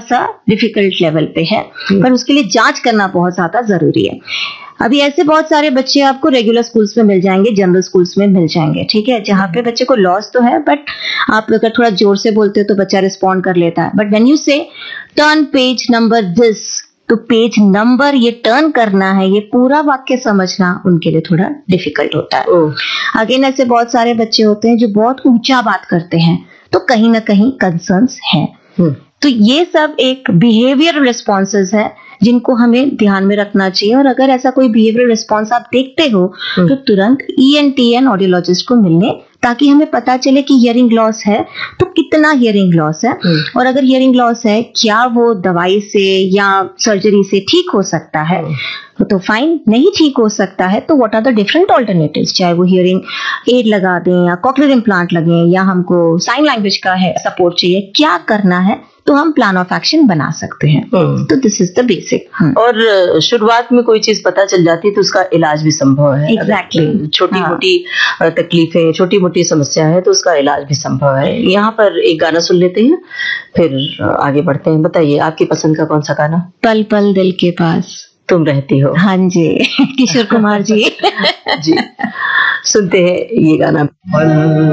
सा difficult level पे है, पर उसके लिए जांच करना बहुत ज्यादा जरूरी है। अभी ऐसे बहुत सारे बच्चे आपको रेगुलर स्कूल्स में मिल जाएंगे, जनरल स्कूल्स में मिल जाएंगे, ठीक है, जहाँ पे बच्चे को लॉस तो है, बट आप अगर थोड़ा जोर से बोलते हो तो बच्चा रिस्पॉन्ड कर लेता है। बट व्हेन यू से टर्न पेज नंबर दिस, तो पेज नंबर ये टर्न करना है, ये पूरा वाक्य समझना उनके लिए थोड़ा डिफिकल्ट होता है। अगेन ऐसे बहुत सारे बच्चे होते हैं जो बहुत ऊंचा बात करते हैं, तो कहीं ना कहीं कंसर्न्स हैं। तो ये सब एक बिहेवियर रिस्पॉन्सेज है जिनको हमें ध्यान में रखना चाहिए। और अगर ऐसा कोई बिहेवियर रिस्पॉन्स आप देखते हो तो तुरंत ENT ऑडियोलॉजिस्ट को मिलने, ताकि हमें पता चले कि हियरिंग लॉस है तो कितना हियरिंग लॉस है, और अगर हियरिंग लॉस है क्या वो दवाई से या सर्जरी से ठीक हो सकता है, तो फाइन, नहीं ठीक हो सकता है तो what are the different alternatives, चाहे वो हियरिंग एड लगा दें या कॉक्लियर इम्प्लांट लगे या हमको साइन लैंग्वेज का है सपोर्ट चाहिए, क्या करना है, तो हम प्लान ऑफ एक्शन बना सकते हैं। तो दिस इज द बेसिक। और शुरुआत में कोई चीज पता चल जाती है तो उसका इलाज भी संभव है। एग्जैक्टली। छोटी मोटी तकलीफें, छोटी मोटी समस्या है तो उसका इलाज भी संभव है। यहाँ पर एक गाना सुन लेते हैं, फिर आगे बढ़ते हैं। बताइए आपकी पसंद का कौन सा गाना? पल पल दिल के पास तुम रहती हो। हाँ जी, किशोर कुमार जी। जी, सुनते हैं ये गाना।